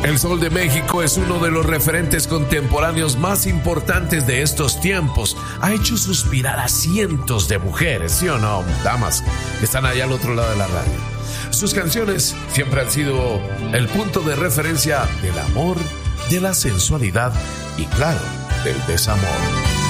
El Sol de México es uno de los referentes contemporáneos más importantes de estos tiempos. Ha hecho suspirar a cientos de mujeres, ¿sí o no, damas que están allá al otro lado de la radio? Sus canciones siempre han sido el punto de referencia del amor, de la sensualidad y, claro, del desamor.